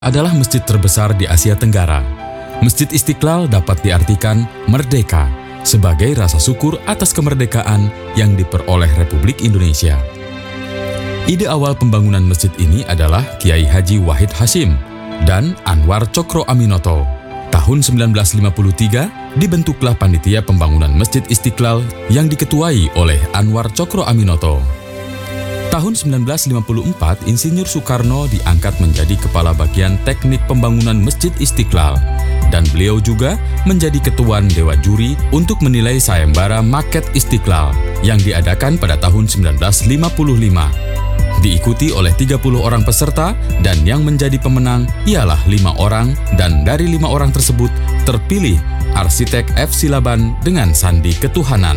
adalah masjid terbesar di Asia Tenggara. Masjid Istiqlal dapat diartikan merdeka sebagai rasa syukur atas kemerdekaan yang diperoleh Republik Indonesia. Ide awal pembangunan masjid ini adalah Kiai Haji Wahid Hasyim dan Anwar Cokro Aminoto. Tahun 1953 dibentuklah panitia pembangunan Masjid Istiqlal yang diketuai oleh Anwar Cokro Aminoto. Tahun 1954, Insinyur Soekarno diangkat menjadi Kepala Bagian Teknik Pembangunan Masjid Istiqlal dan beliau juga menjadi Ketuan Dewan Juri untuk menilai sayembara Maket Istiqlal yang diadakan pada tahun 1955. Diikuti oleh 30 orang peserta dan yang menjadi pemenang ialah 5 orang dan dari 5 orang tersebut terpilih arsitek F. Silaban dengan sandi ketuhanan.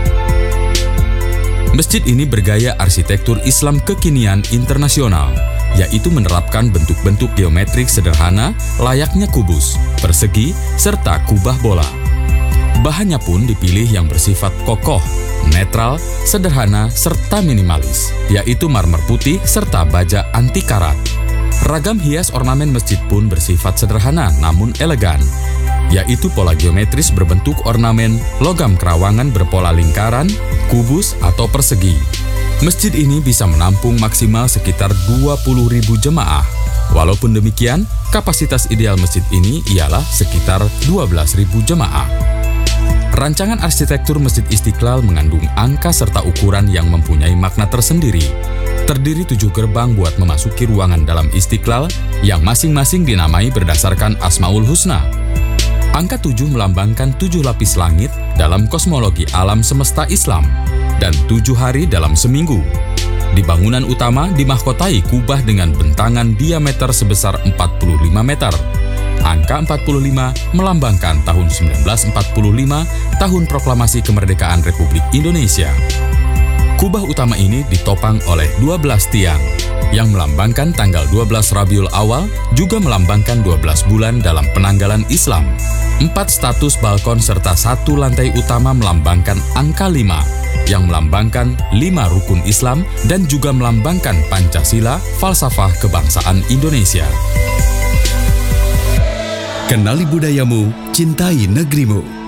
Masjid ini bergaya arsitektur Islam kekinian internasional, yaitu menerapkan bentuk-bentuk geometrik sederhana layaknya kubus, persegi, serta kubah bola. Bahannya pun dipilih yang bersifat kokoh, netral, sederhana, serta minimalis, yaitu marmer putih serta baja anti karat. Ragam hias ornamen masjid pun bersifat sederhana namun elegan, yaitu pola geometris berbentuk ornamen, logam kerawangan berpola lingkaran, kubus atau persegi. Masjid ini bisa menampung maksimal sekitar 20.000 jemaah. Walaupun demikian, kapasitas ideal masjid ini ialah sekitar 12.000 jemaah. Rancangan arsitektur Masjid Istiqlal mengandung angka serta ukuran yang mempunyai makna tersendiri. Terdiri 7 gerbang buat memasuki ruangan dalam Istiqlal yang masing-masing dinamai berdasarkan Asmaul Husna. Angka 7 melambangkan 7 lapis langit dalam kosmologi alam semesta Islam dan 7 hari dalam seminggu. Di bangunan utama dimahkotai kubah dengan bentangan diameter sebesar 45 meter. Angka 45 melambangkan tahun 1945, tahun proklamasi kemerdekaan Republik Indonesia. Kubah utama ini ditopang oleh 12 tiang yang melambangkan tanggal 12 Rabiul Awal, juga melambangkan 12 bulan dalam penanggalan Islam. 4 status balkon serta 1 lantai utama melambangkan angka 5 yang melambangkan 5 rukun Islam dan juga melambangkan Pancasila, falsafah kebangsaan Indonesia. Kenali budayamu, cintai negerimu.